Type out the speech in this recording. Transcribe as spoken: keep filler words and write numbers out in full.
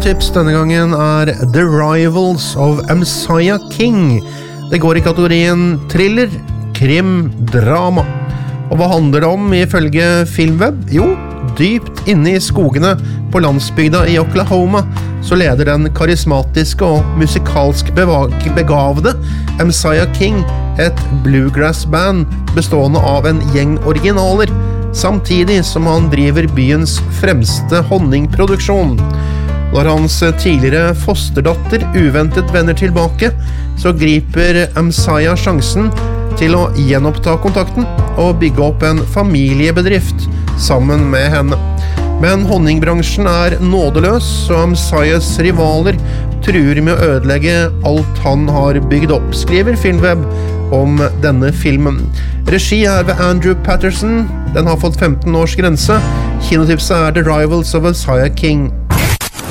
Tips denne gangen er The Rivals of Messiah King. Det går i kategorien thriller, krim, drama. Og hva handler det om ifølge Filmweb? Jo, dypt inne i skogene på landsbygda i Oklahoma så leder den karismatiske og musikalsk begavede Messiah King et bluegrass-band bestående av en gjeng originaler, samtidig som han driver byens fremste honningproduksjon. Når hans tidligere fosterdatter uventet vender tilbake, så griper Messiah sjansen til å gjenoppta kontakten og bygge opp en familiebedrift sammen med henne. Men honningbransjen er nådeløs, og Messiahs rivaler truer med å ødelegge alt han har bygd opp, skriver Filmweb om denne filmen. Regi er ved Andrew Patterson. Den har fått femten års grense. Kinotipset er The Rivals of Messiah King.